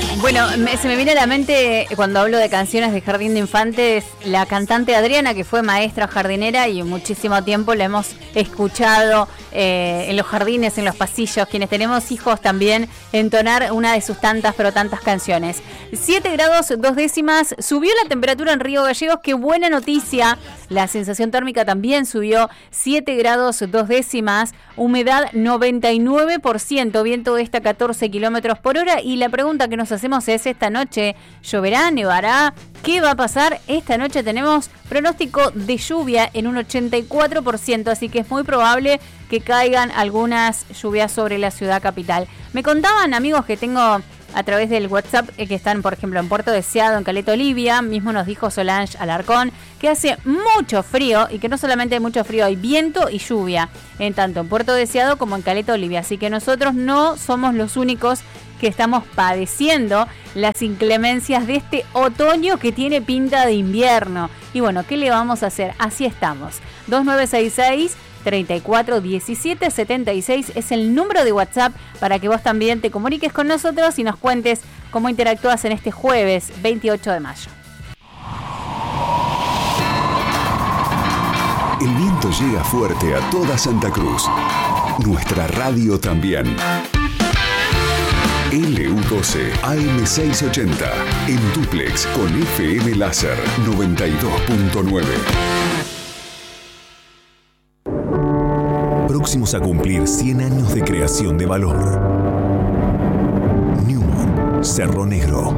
Bueno, se me viene a la mente cuando hablo de canciones de Jardín de Infantes, la cantante Adriana, que fue maestra jardinera y muchísimo tiempo la hemos escuchado en los jardines, en los pasillos, quienes tenemos hijos también, entonar una de sus tantas, pero tantas canciones. 7 grados 2 décimas, subió la temperatura en Río Gallegos, qué buena noticia. La sensación térmica también subió 7 grados 2 décimas, humedad 99%, viento de esta 14 kilómetros por hora. Y la pregunta que nos hacemos es: esta noche lloverá, nevará, ¿qué va a pasar? Esta noche tenemos pronóstico de lluvia en un 84%, así que es muy probable que caigan algunas lluvias sobre la ciudad capital. Me contaban amigos que tengo a través del WhatsApp que están, por ejemplo, en Puerto Deseado, en Caleta Olivia, mismo nos dijo Solange Alarcón, que hace mucho frío y que no solamente hay mucho frío, hay viento y lluvia, en tanto en Puerto Deseado como en Caleta Olivia, así que nosotros no somos los únicos que estamos padeciendo las inclemencias de este otoño que tiene pinta de invierno. Y bueno, ¿qué le vamos a hacer? Así estamos. 2966-341776 es el número de WhatsApp para que vos también te comuniques con nosotros y nos cuentes cómo interactúas en este jueves 28 de mayo. El viento llega fuerte a toda Santa Cruz. Nuestra radio también. LU12 AM680 en dúplex con FM Láser 92.9. Próximos a cumplir 100 años de creación de valor. Newman, Cerro Negro.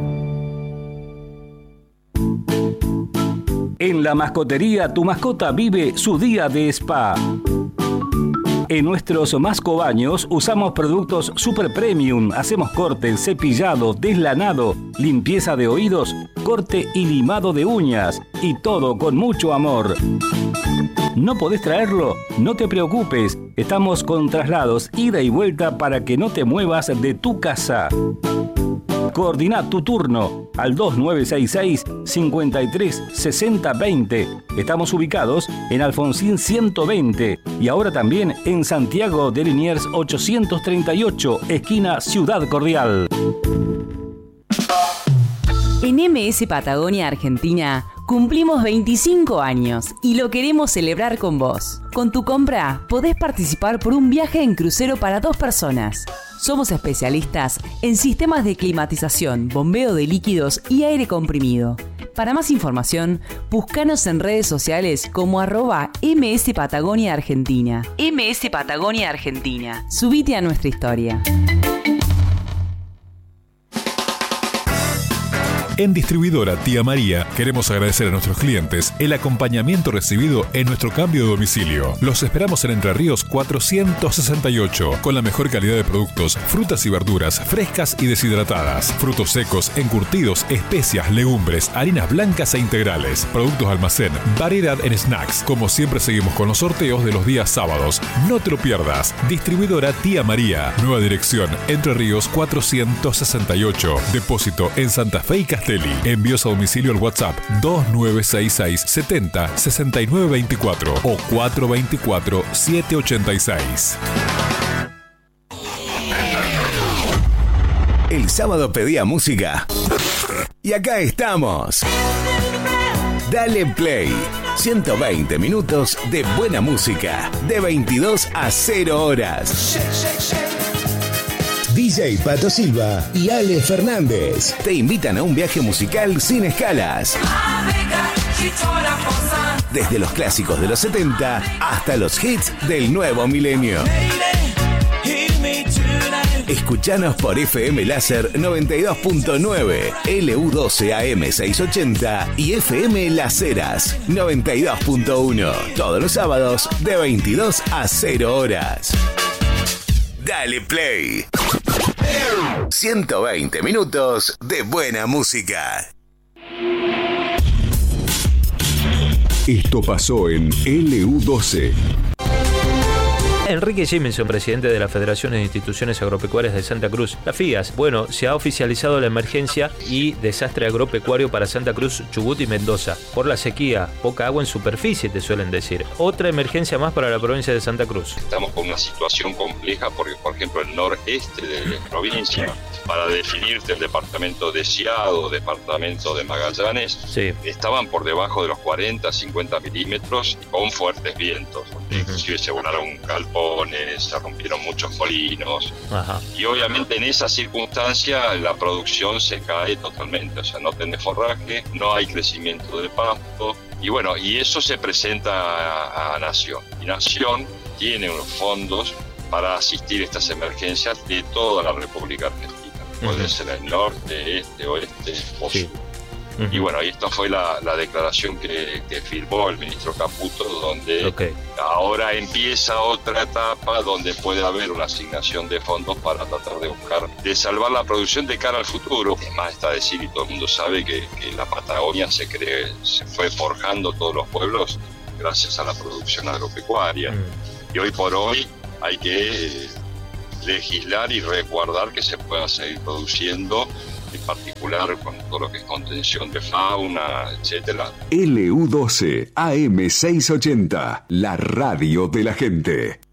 En la mascotería, tu mascota vive su día de spa. En nuestros mascobaños usamos productos super premium. Hacemos corte, cepillado, deslanado, limpieza de oídos, corte y limado de uñas. Y todo con mucho amor. ¿No podés traerlo? No te preocupes. Estamos con traslados, ida y vuelta para que no te muevas de tu casa. Coordina tu turno al 2966-536020. Estamos ubicados en Alfonsín 120 y ahora también en Santiago de Liniers 838, esquina Ciudad Cordial. En MS Patagonia Argentina cumplimos 25 años y lo queremos celebrar con vos. Con tu compra podés participar por un viaje en crucero para 2 personas. Somos especialistas en sistemas de climatización, bombeo de líquidos y aire comprimido. Para más información, búscanos en redes sociales como @MS Patagonia Argentina. MS Patagonia Argentina. Subite a nuestra historia. En Distribuidora Tía María queremos agradecer a nuestros clientes el acompañamiento recibido en nuestro cambio de domicilio. Los esperamos en Entre Ríos 468 con la mejor calidad de productos, frutas y verduras frescas y deshidratadas, frutos secos, encurtidos, especias, legumbres, harinas blancas e integrales, productos almacén, variedad en snacks. Como siempre seguimos con los sorteos de los días sábados. No te lo pierdas. Distribuidora Tía María. Nueva dirección Entre Ríos 468. Depósito en Santa Fe y Castelli. Envíos a domicilio al WhatsApp 2966 70 69 24 o 424 786. El sábado pedía música y acá estamos. Dale Play. 120 minutos de buena música de 22 a 0 horas. DJ Pato Silva y Ale Fernández te invitan a un viaje musical sin escalas. Desde los clásicos de los 70 hasta los hits del nuevo milenio. Escuchanos por FM Láser 92.9, LU12 AM680 y FM Las Heras 92.1. Todos los sábados de 22 a 0 horas. Dale Play. 120 minutos de buena música. Esto pasó en LU12. Enrique Jiminson, presidente de la Federación de Instituciones Agropecuarias de Santa Cruz, la FIAS. Bueno, se ha oficializado la emergencia y desastre agropecuario para Santa Cruz, Chubut y Mendoza. Por la sequía, poca agua en superficie, te suelen decir. Otra emergencia más para la provincia de Santa Cruz. Estamos con una situación compleja porque, por ejemplo, el noreste de la provincia, para definirte el departamento de Ciado, departamento de Magallanes, sí, estaban por debajo de los 40, 50 milímetros con fuertes vientos. Inclusive se volaron galpones, se rompieron muchos molinos. Ajá. Y obviamente en esa circunstancia la producción se cae totalmente. O sea, no tenés forraje, no hay crecimiento de pasto. Y bueno, y eso se presenta a Nación. Y Nación tiene unos fondos para asistir a estas emergencias de toda la República Argentina. Puede ser el norte, este, oeste o sur. Y bueno, y esta fue la declaración que firmó el ministro Caputo, donde ahora empieza otra etapa donde puede haber una asignación de fondos para tratar de salvar la producción de cara al futuro. Es más, está decir, y todo el mundo sabe que la Patagonia se fue forjando todos los pueblos gracias a la producción agropecuaria. Y hoy por hoy hay que legislar y resguardar que se pueda seguir produciendo, en particular con todo lo que es contención de fauna, etcétera. LU12 AM680, la radio de la gente.